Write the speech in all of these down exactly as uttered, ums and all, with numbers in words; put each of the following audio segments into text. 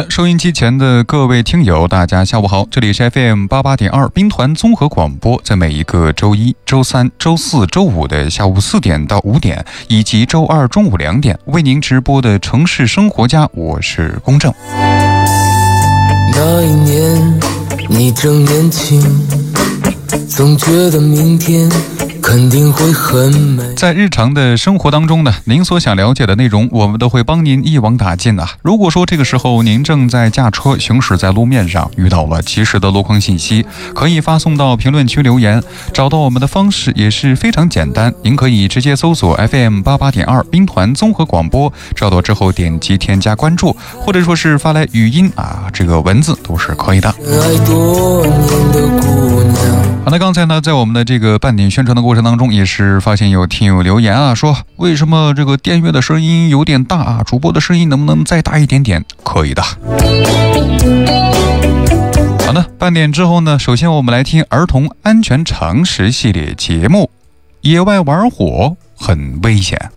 的，收音机前的各位听友，大家下午好，这里是 F M 八八点二兵团综合广播，在每一个周一、周三、周四周五的下午四点到五点，以及周二中午两点为您直播的城市生活家，我是龚正。 那一年你正年轻，总觉得明天肯定会很美。 在日常的生活当中呢，您所想了解的内容，我们都会帮您一网打尽啊。如果说这个时候您正在驾车行驶在路面上，遇到了及时的路况信息，可以发送到评论区留言。找到我们的方式也是非常简单，您可以直接搜索 F M 八八点二兵团综合广播，找到之后点击添加关注，或者说是发来语音啊，这个文字都是可以的。 爱多年的姑娘。 好，那刚才呢，在我们的这个半点宣传的过程当中，也是发现有听友留言啊，说为什么这个电乐的声音有点大啊？主播的声音能不能再大一点点？可以的。好的，半点之后呢，首先我们来听儿童安全常识系列节目，野外玩火很危险。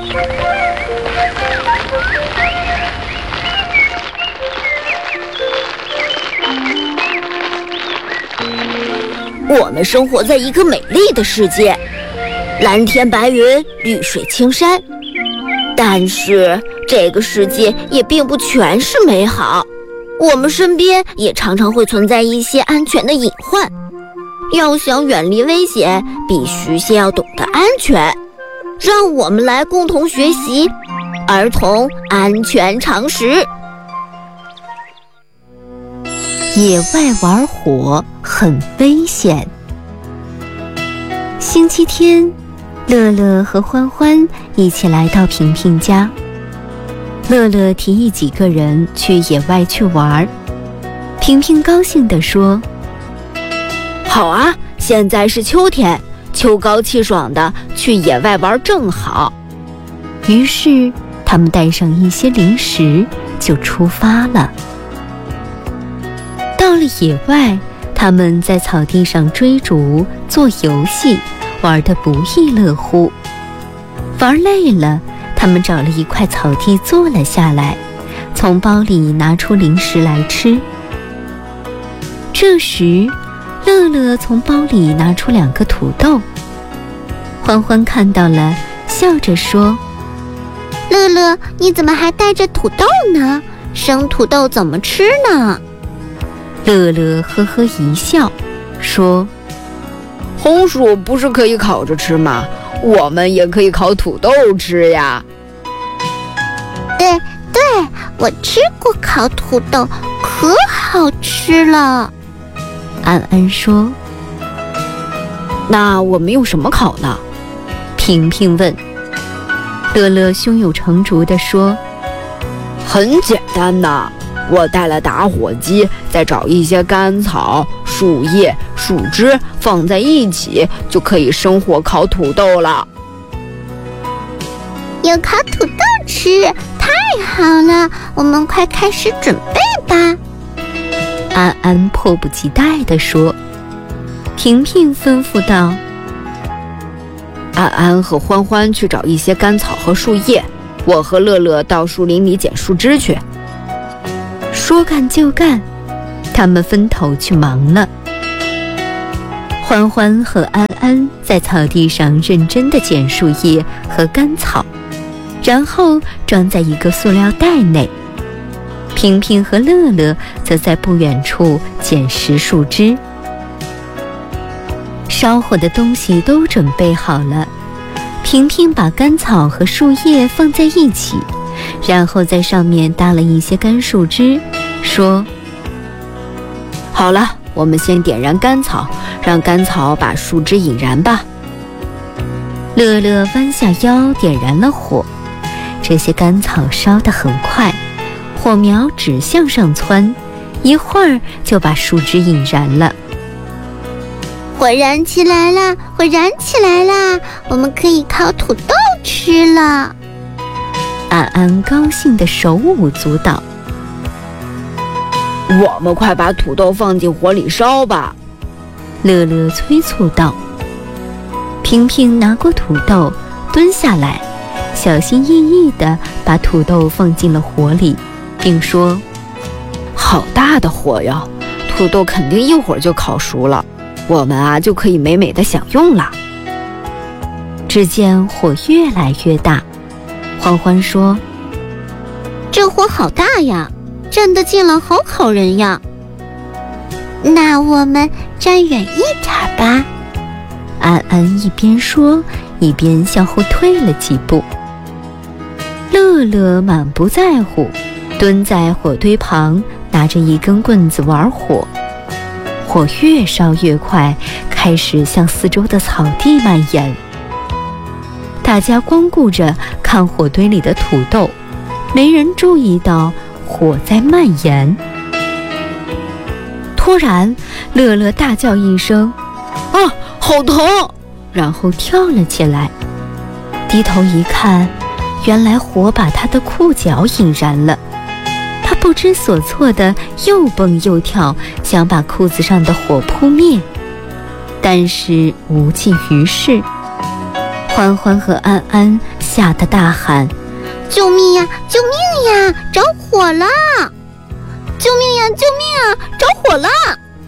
我们生活在一个美丽的世界，蓝天白云，绿水青山。但是这个世界也并不全是美好，我们身边也常常会存在一些安全的隐患。要想远离危险，必须先要懂得安全。让我们来共同学习儿童安全常识。 野外玩火很危险。星期天，乐乐和欢欢一起来到平平家。乐乐提议几个人去野外去玩，平平高兴地说： 好啊，现在是秋天，秋高气爽的，去野外玩正好。 于是他们带上一些零食就出发了。到了野外，他们在草地上追逐、做游戏，玩得不亦乐乎。玩累了，他们找了一块草地坐了下来，从包里拿出零食来吃。这时，乐乐从包里拿出两个土豆。欢欢看到了，笑着说： 乐乐，你怎么还带着土豆呢？生土豆怎么吃呢？ 乐乐呵呵一笑，说： 红薯不是可以烤着吃吗？我们也可以烤土豆吃呀。 对对，我吃过烤土豆，可好吃了。 安安说： 那我们用什么烤呢？ 平平问。乐乐胸有成竹地说： 很简单呐，我带了打火机，再找一些干草、树叶、树枝放在一起，就可以生火烤土豆了。 有烤土豆吃，太好了，我们快开始准备吧。 安安迫不及待地说。平平吩咐道： 安安和欢欢去找一些干草和树叶，我和乐乐到树林里捡树枝去。 说干就干，他们分头去忙了。欢欢和安安在草地上认真地捡树叶和干草，然后装在一个塑料袋内。平平和乐乐则在不远处捡拾树枝。烧火的东西都准备好了，平平把干草和树叶放在一起，然后在上面搭了一些干树枝，说： 好了，我们先点燃干草，让干草把树枝引燃吧。 乐乐弯下腰点燃了火，这些干草烧得很快，火苗只向上窜，一会儿就把树枝引燃了。 火燃起来啦！火燃起来啦！我们可以烤土豆吃了。 安安高兴地手舞足蹈。 我们快把土豆放进火里烧吧！ 乐乐催促道。平平拿过土豆，蹲下来，小心翼翼地把土豆放进了火里，并说： 好大的火呀！土豆肯定一会儿就烤熟了，我们啊就可以美美的享用了。 只见火越来越大，欢欢说：“ 这火好大呀，站得近了好烤人呀。那我们站远一点吧。” 安安一边说，一边向后退了几步。乐乐满不在乎，蹲在火堆旁，拿着一根棍子玩火。火越烧越快，开始向四周的草地蔓延。大家光顾着看火堆里的土豆，没人注意到火在蔓延。突然，乐乐大叫一声：“ 啊，好疼！” 然后跳了起来。低头一看，原来火把他的裤脚引燃了。他不知所措地又蹦又跳，想把裤子上的火扑灭，但是无济于事。欢欢和安安吓得大喊：“ 救命呀！救命呀！着火了！救命呀！救命啊！着火了！”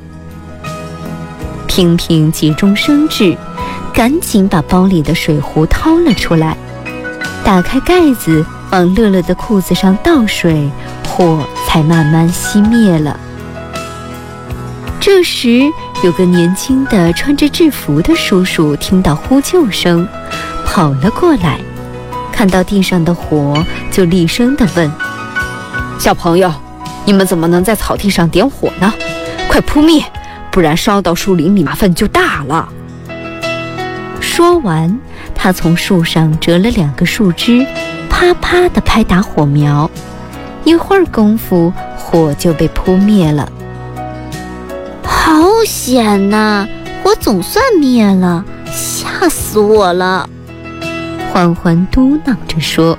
萍萍急中生智，赶紧把包里的水壶掏了出来，打开盖子，往乐乐的裤子上倒水，火才慢慢熄灭了。这时，有个年轻的穿着制服的叔叔听到呼救声，跑了过来，看到地上的火，就厉声地问：“ 小朋友，你们怎么能在草地上点火呢？快扑灭，不然烧到树林里麻烦就大了。” 说完，他从树上折了两个树枝，啪啪地拍打火苗。一会儿功夫，火就被扑灭了。 好险呐！火总算灭了，吓死我了！ 欢欢嘟囔着说。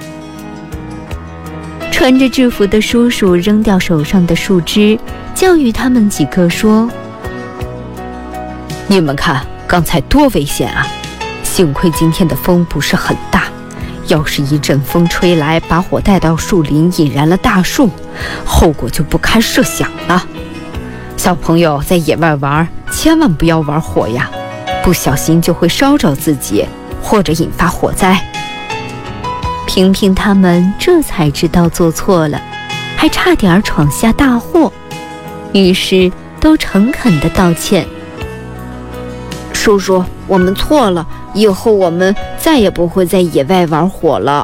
穿着制服的叔叔扔掉手上的树枝，教育他们几个说：“ 你们看，刚才多危险啊！幸亏今天的风不是很大，要是一阵风吹来，把火带到树林，引燃了大树，后果就不堪设想了。小朋友在野外玩，千万不要玩火呀，不小心就会烧着自己，或者引发火灾。” 萍萍他们这才知道做错了，还差点闯下大祸，于是都诚恳地道歉：“ 叔叔，我们错了，以后我们再也不会在野外玩火了。”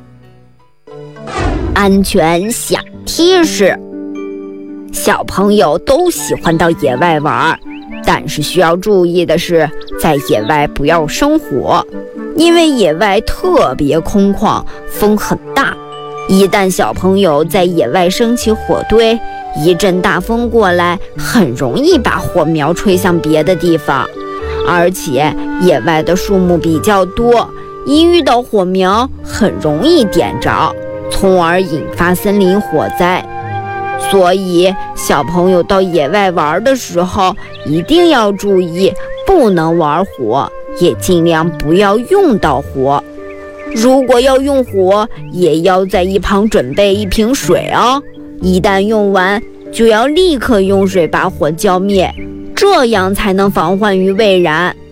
安全小贴士：小朋友都喜欢到野外玩，但是需要注意的是，在野外不要生火，因为野外特别空旷，风很大。一旦小朋友在野外升起火堆，一阵大风过来，很容易把火苗吹向别的地方。而且野外的树木比较多，一遇到火苗，很容易点着，从而引发森林火灾。所以小朋友到野外玩的时候，一定要注意，不能玩火，也尽量不要用到火。如果要用火，也要在一旁准备一瓶水哦。一旦用完，就要立刻用水把火浇灭，这样才能防患于未然。